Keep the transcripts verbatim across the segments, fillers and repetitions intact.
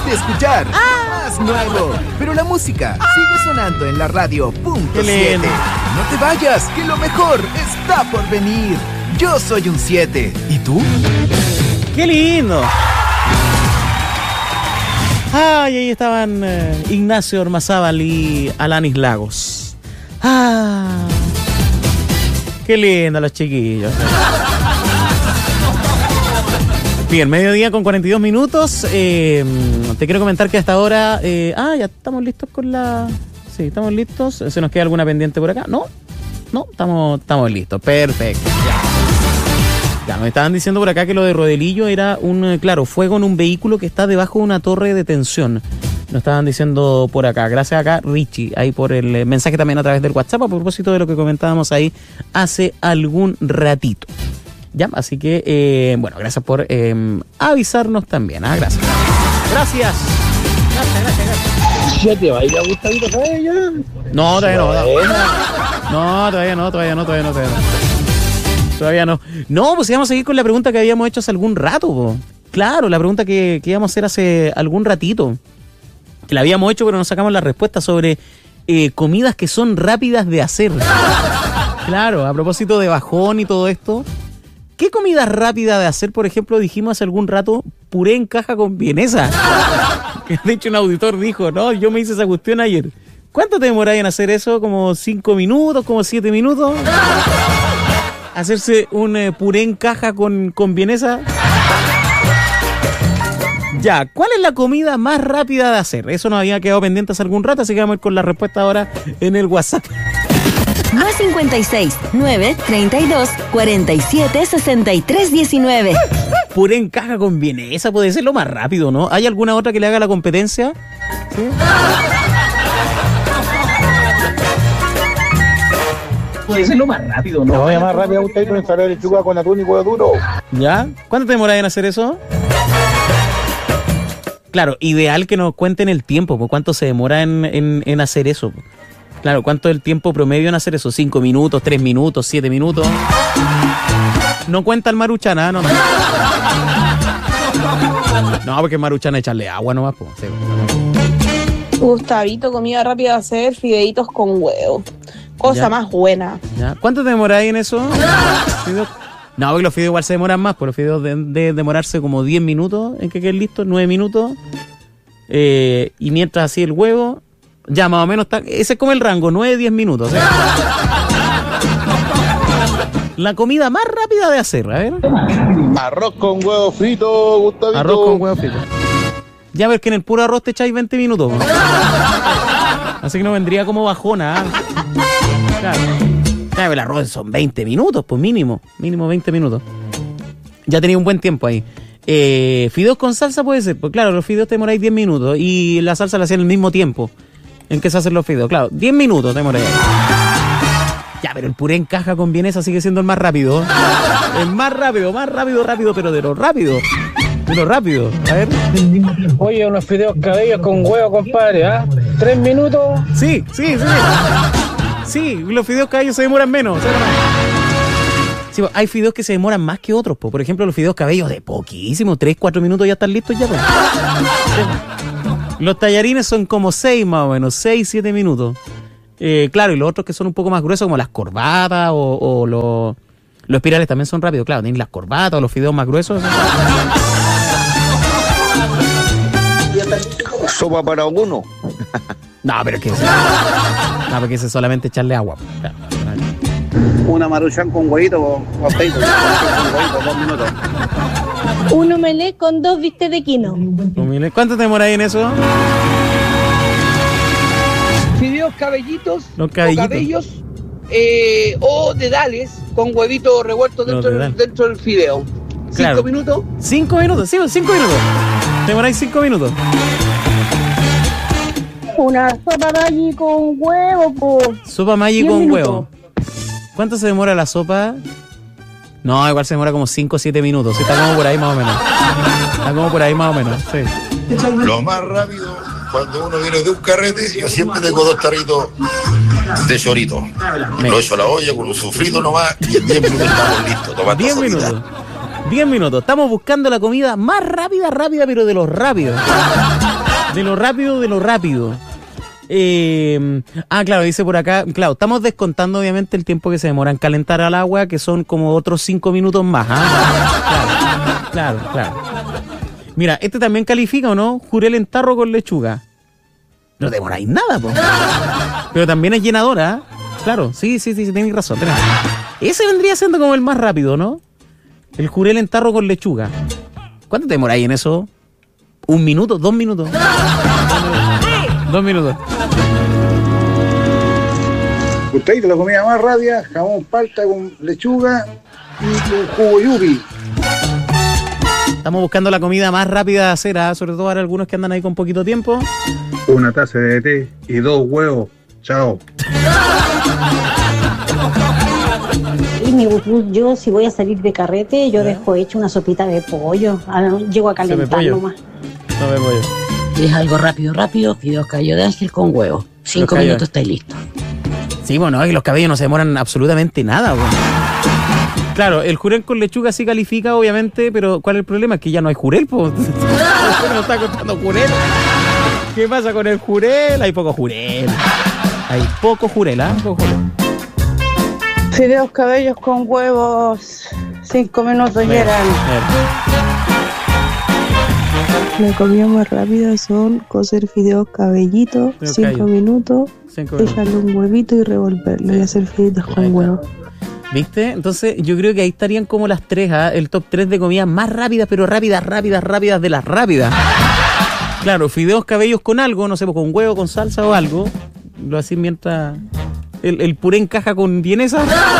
de escuchar, ah. más nuevo. Pero la música ah. sigue sonando en la radio punto siete. No te vayas, que lo mejor está por venir. Yo soy un siete. ¿Y tú? ¡Qué lindo! Ay, ahí estaban eh, Ignacio Ormazábal y Alanis Lagos. ¡Ah! ¡Qué lindo los chiquillos! Bien, mediodía con cuarenta y dos minutos. Eh, te quiero comentar que hasta ahora... Eh, ah, ya estamos listos con la... Sí, estamos listos. ¿Se nos queda alguna pendiente por acá? ¿No? No, estamos, estamos listos. Perfecto. Ya. Ya, me estaban diciendo por acá que lo de Rodelillo era un, claro, fuego en un vehículo que está debajo de una torre de tensión. Nos estaban diciendo por acá. Gracias acá, Richie, ahí por el mensaje también a través del WhatsApp, a propósito de lo que comentábamos ahí hace algún ratito. Ya, así que, eh, bueno, gracias por eh, avisarnos también. ¿ah? Gracias. Gracias. Gracias, gracias, gracias. ¿Ya te va a ir a Gustavito Cabello? No, todavía no. No, todavía no, todavía no, todavía no, todavía no. Todavía no. No, pues íbamos a seguir con la pregunta que habíamos hecho hace algún rato, po. Claro, la pregunta que, que íbamos a hacer hace algún ratito. Que la habíamos hecho, pero no sacamos la respuesta sobre eh, comidas que son rápidas de hacer. Claro, a propósito de bajón y todo esto. ¿Qué comida rápida de hacer, por ejemplo, dijimos hace algún rato? Puré en caja con vienesa. De hecho, un auditor dijo, no, yo me hice esa cuestión ayer. ¿Cuánto te demoráis en hacer eso? ¿Como cinco minutos? ¿Como siete minutos? ¿Hacerse un eh, puré en caja con, con vienesa? Ya, ¿cuál es la comida más rápida de hacer? Eso nos había quedado pendiente hace algún rato, así que vamos a ir con la respuesta ahora en el WhatsApp. Más cincuenta y seis, nueve, treinta y dos, cuarenta y siete, sesenta y tres, diecinueve. Puré en caja con vienesa puede ser lo más rápido, ¿no? ¿Hay alguna otra que le haga la competencia? ¿Sí? Puede ser lo más rápido, ¿no? Te voy a llamar rápido a usted con ensalada de lechuga con atún y huevo duro. ¿Ya? ¿Cuánto te demoráis en hacer eso? Claro, ideal que nos cuenten el tiempo, ¿por cuánto se demora en, en, en hacer eso? Claro, ¿cuánto es el tiempo promedio en hacer eso? ¿Cinco minutos, tres minutos, siete minutos? No cuenta el Maruchan, ¿ah? No, no. No, porque Maruchan echarle agua nomás, pues. Sí. Gustavito, comida rápida de hacer, fideitos con huevo. Cosa ¿Ya? Más buena. ¿Ya? ¿Cuánto te demoráis en eso? ¿Fideos? No, porque los fideos igual se demoran más, porque los fideos deben de demorarse como diez minutos en que queden listos, nueve minutos. Eh, y mientras así el huevo, ya más o menos está, ese es como el rango, nueve, diez minutos. ¿eh? La comida más rápida de hacer, a ver. Arroz con huevo frito, Gustavito. Arroz con huevo frito. Ya ves que en el puro arroz te echáis veinte minutos. Así que no vendría como bajona. ¿eh? Claro. Claro, el arroz son veinte minutos, pues mínimo. Mínimo veinte minutos. Ya tenía un buen tiempo ahí. Eh, fideos con salsa puede ser. Pues claro, los fideos te demoráis diez minutos. Y la salsa la hacían el mismo tiempo en que se hacen los fideos. Claro, diez minutos te demoráis. Ya, pero el puré en caja con vienesa sigue siendo el más rápido. El más rápido, más rápido, rápido, pero de lo rápido. De lo rápido. A ver. Oye, unos fideos cabellos con huevo, compadre, ¿ah? ¿eh? ¿Tres minutos? Sí, sí, sí. Sí, los fideos cabellos se demoran menos. Se demoran. Sí, hay fideos que se demoran más que otros. Po. Por ejemplo, los fideos cabellos de poquísimo, tres, cuatro minutos ya están listos ya. Po. Los tallarines son como seis más o menos, seis, siete minutos. Eh, claro, y los otros que son un poco más gruesos, como las corbatas o, o los, los espirales también son rápidos. Claro, tienen las corbatas o los fideos más gruesos. Sopa para uno. No, pero es que ese, no, porque ese es solamente echarle agua. Claro. Una Maruchan con huevito, con aceite, con huevito, dos minutos. Un omelette con dos bistecs de quino. ¿Cuánto te demoráis en eso? Fideos cabellitos, Los cabellitos. o cabellos, eh, o dedales con huevito revuelto dentro, del, dentro del fideo. ¿Cinco claro. minutos? Cinco minutos, sí, cinco minutos. Te demoráis cinco minutos. Una sopa Maggi con huevo, po. Sopa Maggi con minutos. Huevo. ¿Cuánto se demora la sopa? No, igual se demora como cinco o siete minutos. Sí, está como por ahí más o menos. Está como por ahí más o menos, sí. Lo más rápido, cuando uno viene de un carrete, yo siempre tengo dos tarritos de chorito. Lo echo a la olla con un sofrito nomás y en diez minutos estamos listos. Tomando diez minutos. diez minutos. Estamos buscando la comida más rápida, rápida, pero de los rápidos. De lo rápido, de lo rápido. Eh, ah, claro, dice por acá, claro, estamos descontando obviamente el tiempo que se demora en calentar al agua, que son como otros cinco minutos más. ¿Ah? Claro, claro, claro. Mira, este también califica, ¿o no? Jurel en tarro con lechuga. No demoráis nada, po. Pero también es llenadora, ¿eh? Claro, sí, sí, sí, sí, tenéis razón, tenés razón. Ese vendría siendo como el más rápido, ¿no? El jurel en tarro con lechuga. ¿Cuánto te demoráis en eso? ¿Un minuto? ¿Dos minutos? Dos minutos. Gustadito, la comida más rápida, jamón palta con lechuga y un jugo yupi. Estamos buscando la comida más rápida de hacer, ¿eh? Sobre todo para algunos que andan ahí con poquito tiempo. Una taza de té y dos huevos. Chao. Y mi butú, yo si voy a salir de carrete, yo dejo hecho una sopita de pollo. Llego a calentar nomás. No me pollo. Y es algo rápido, rápido, fideos cabello de ángel con huevo. Cinco Los minutos estáis listos. Sí, bueno, y los cabellos no se demoran absolutamente nada, bueno. Claro, el jurel con lechuga sí califica, obviamente, pero ¿cuál es el problema? Es que ya no hay jurel, pues. ¿Usted no está contando jurel? ¿Qué pasa con el jurel? Hay poco jurel. Hay poco jurel, ¿ah? ¿eh? Poco jurel. Fideos cabellos con huevos. Cinco minutos llegan. La comida más rápida son cocer fideos cabellitos, cinco minutos, cinco minutos, echarle un huevito y revolverlo y hacer fideitos con huevo. ¿Viste? Entonces yo creo que ahí estarían como las tres, ¿eh? El top tres de comidas más rápidas, pero rápidas, rápidas, rápidas de las rápidas. Claro, fideos cabellos con algo, no sé, con huevo, con salsa o algo. Lo así mientras el, el puré encaja con vienesa.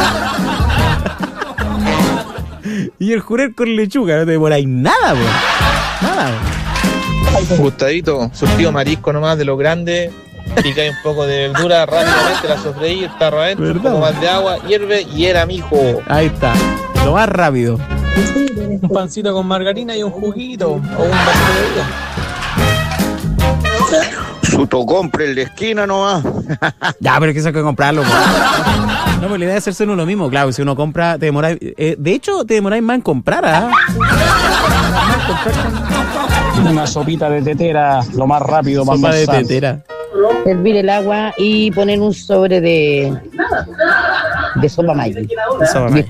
Y el jurel con lechuga, no te demoráis nada, bro. Nada, bro. Gustadito, surtido marisco nomás de lo grande. Pica un poco de verdura, rápidamente la sofreí, el tarro adentro, un poco más de agua, hierve y era mijo. Ahí está, lo más rápido. Un pancito con margarina y un juguito o un vasito de vida. Suto, compre el de esquina nomás. Ya, pero es que eso hay que comprarlo. Pues. No, pues la idea es hacerse uno lo mismo. Claro, si uno compra, te demoráis. Eh, de hecho, te demoráis más en comprar, ¿ah? Una sopita de tetera, lo más rápido para Sopa de tetera. Hervir el agua y poner un sobre de de sopa Maggi. Sopa Maggi.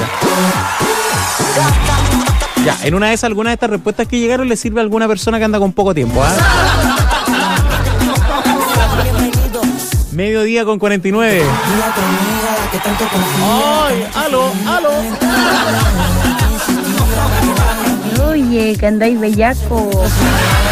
Ya, en una de esas, alguna de estas respuestas que llegaron le sirve a alguna persona que anda con poco tiempo, ¿ah? Mediodía con cuarenta y nueve. ¡Ay! ¡Aló! ¡Aló! Oye, que andáis bellaco.